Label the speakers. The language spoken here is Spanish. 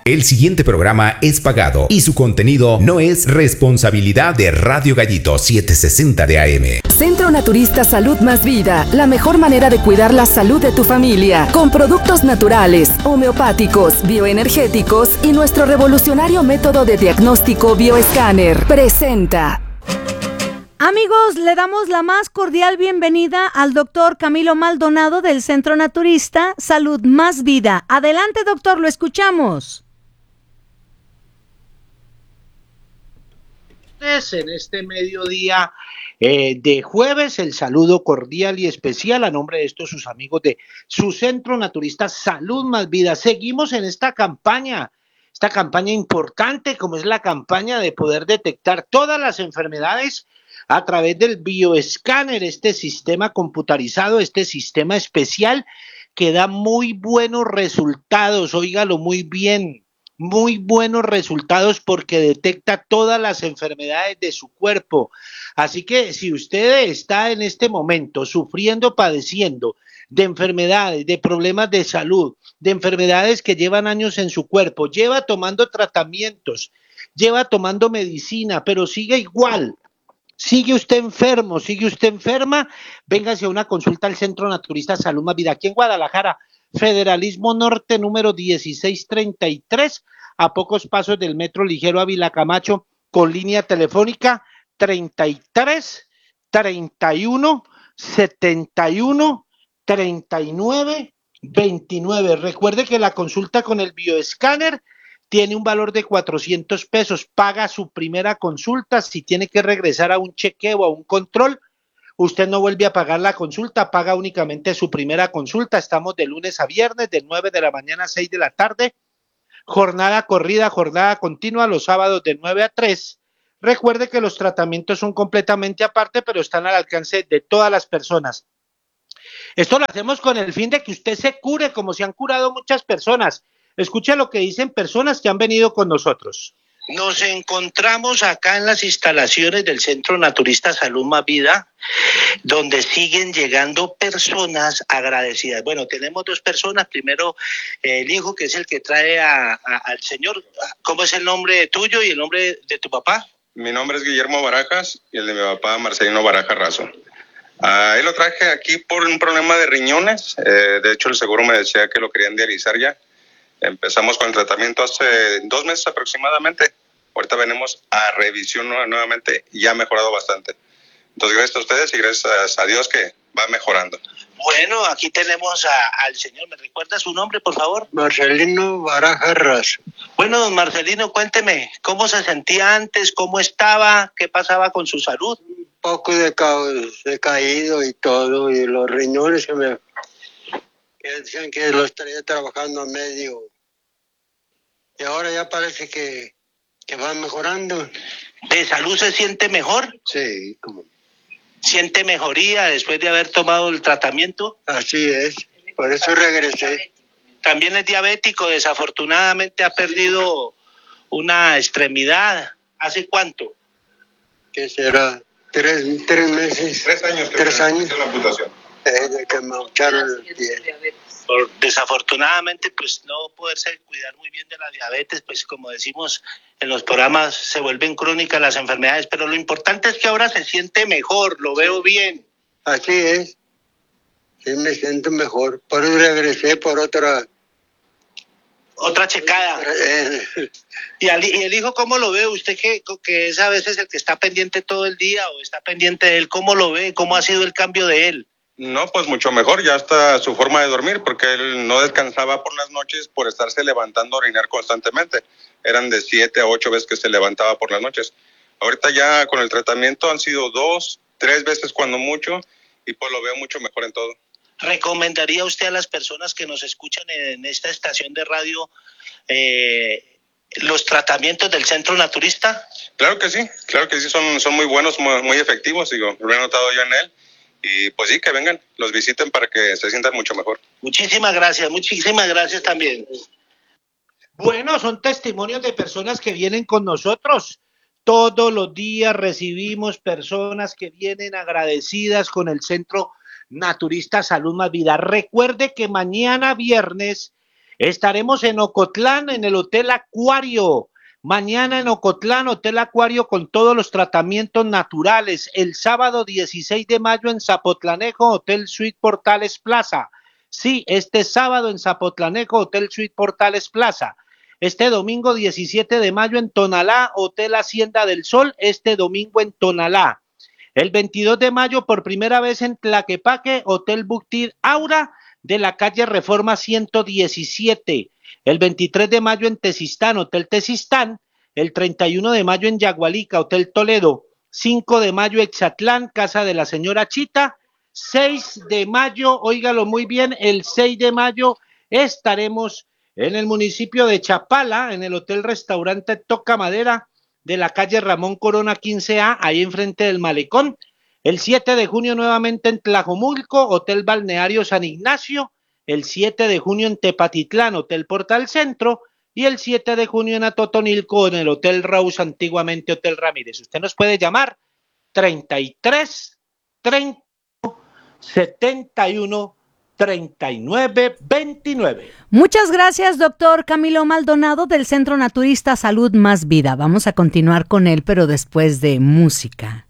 Speaker 1: El siguiente programa es pagado y su contenido no es responsabilidad de Radio Gallito 760 de AM.
Speaker 2: Centro Naturista Salud Más Vida, la mejor manera de cuidar la salud de tu familia, con productos naturales, homeopáticos, bioenergéticos y nuestro revolucionario método de diagnóstico bioescáner. Presenta.
Speaker 3: Amigos, le damos la más cordial bienvenida al doctor Camilo Maldonado del Centro Naturista Salud Más Vida. Adelante, doctor, lo escuchamos.
Speaker 4: En este mediodía de jueves, el saludo cordial y especial a nombre de estos sus amigos de su Centro Naturista Salud Más Vida. Seguimos en esta campaña importante como es la campaña de poder detectar todas las enfermedades a través del bioescáner, este sistema computarizado, este sistema especial que da muy buenos resultados, óigalo muy bien. Muy buenos resultados porque detecta todas las enfermedades de su cuerpo. Así que si usted está en este momento sufriendo, padeciendo de enfermedades, de problemas de salud, de enfermedades que llevan años en su cuerpo, lleva tomando tratamientos, lleva tomando medicina, pero sigue igual. Sigue usted enfermo, sigue usted enferma, véngase a una consulta al Centro Naturista Salud Más Vida, aquí en Guadalajara, Federalismo Norte, número 1633, a pocos pasos del Metro Ligero Ávila Camacho, con línea telefónica 33 31 71 39 29. Recuerde que la consulta con el bioescáner tiene un valor de 400 pesos, paga su primera consulta. Si tiene que regresar a un chequeo o a un control, usted no vuelve a pagar la consulta, paga únicamente su primera consulta. Estamos de lunes a viernes, de 9 de la mañana a 6 de la tarde, jornada corrida, jornada continua, los sábados de 9 a 3. Recuerde que los tratamientos son completamente aparte, pero están al alcance de todas las personas. Esto lo hacemos con el fin de que usted se cure como se han curado muchas personas. Escucha lo que dicen personas que han venido con nosotros. Nos encontramos acá en las instalaciones del Centro Naturista Salud Más Vida, donde siguen llegando personas agradecidas. Bueno, tenemos dos personas. Primero, el hijo, que es el que trae al señor. ¿Cómo es el nombre tuyo y el nombre de tu papá?
Speaker 5: Mi nombre es Guillermo Barajas y el de mi papá, Marcelino Barajas Razo. Él lo traje aquí por un problema de riñones. De hecho, el seguro me decía que lo querían dializar ya. Empezamos con el tratamiento hace 2 meses aproximadamente. Ahorita venimos a revisión nuevamente y ya ha mejorado bastante. Entonces, gracias a ustedes y gracias a Dios que va mejorando.
Speaker 4: Bueno, aquí tenemos al señor. ¿Me recuerda su nombre, por favor?
Speaker 6: Marcelino Barajas Razo.
Speaker 4: Bueno, don Marcelino, cuénteme, ¿cómo se sentía antes? ¿Cómo estaba? ¿Qué pasaba con su salud?
Speaker 6: Un poco decaído y todo, y los riñones que decían que los estaría trabajando a medio. Y ahora ya parece que van mejorando.
Speaker 4: ¿De salud se siente mejor?
Speaker 6: Sí, como.
Speaker 4: ¿Siente mejoría después de haber tomado el tratamiento?
Speaker 6: Así es, por eso regresé.
Speaker 4: También es diabético, desafortunadamente ha perdido una extremidad. ¿Hace cuánto?
Speaker 6: ¿Qué será? 3 meses.
Speaker 5: 3 años.
Speaker 6: 3 años.
Speaker 5: La amputación.
Speaker 6: De que me echaron el pie.
Speaker 4: Desafortunadamente, pues no poderse cuidar muy bien de la diabetes, pues como decimos en los programas, se vuelven crónicas las enfermedades, pero lo importante es que ahora se siente mejor, lo veo bien.
Speaker 6: Así es, sí me siento mejor, por eso regresé por otra
Speaker 4: checada. ¿Y el hijo cómo lo ve? Usted que es a veces el que está pendiente todo el día o está pendiente de él, ¿cómo lo ve? ¿Cómo ha sido el cambio de él?
Speaker 5: No, pues mucho mejor, ya está su forma de dormir, porque él no descansaba por las noches por estarse levantando a orinar constantemente. Eran de 7 a 8 veces que se levantaba por las noches. Ahorita ya con el tratamiento han sido 2, 3 veces cuando mucho, y pues lo veo mucho mejor en todo.
Speaker 4: ¿Recomendaría usted a las personas que nos escuchan en esta estación de radio los tratamientos del Centro Naturista?
Speaker 5: Claro que sí, son muy buenos, muy efectivos, digo, lo he notado yo en él. Y pues sí, que vengan, los visiten para que se sientan mucho mejor.
Speaker 4: Muchísimas gracias también. Bueno, son testimonios de personas que vienen con nosotros. Todos los días recibimos personas que vienen agradecidas con el Centro Naturista Salud Más Vida. Recuerde que mañana viernes Estaremos en Ocotlán, en el Hotel Acuario. Mañana en Ocotlán, Hotel Acuario con todos los tratamientos naturales. El sábado 16 de mayo en Zapotlanejo, Hotel Suite Portales Plaza. Sí, este sábado en Zapotlanejo, Hotel Suite Portales Plaza. Este domingo 17 de mayo en Tonalá, Hotel Hacienda del Sol. Este domingo en Tonalá. El 22 de mayo por primera vez en Tlaquepaque, Hotel Buctir Aura de la calle Reforma 117. El 23 de mayo en Tezistán, Hotel Tezistán. El 31 de mayo en Yagualica, Hotel Toledo. 5 de mayo Exatlán, Casa de la Señora Chita. 6 de mayo, óigalo muy bien, el 6 de mayo estaremos en el municipio de Chapala, en el Hotel Restaurante Toca Madera de la calle Ramón Corona 15A, ahí enfrente del Malecón. El 7 de junio nuevamente en Tlajomulco, Hotel Balneario San Ignacio. El 7 de junio en Tepatitlán, Hotel Portal Centro, y el 7 de junio en Atotonilco, en el Hotel Rose, antiguamente Hotel Ramírez. Usted nos puede llamar 33 30 71 39 29.
Speaker 3: Muchas gracias, doctor Camilo Maldonado del Centro Naturista Salud Más Vida. Vamos a continuar con él, pero después de música.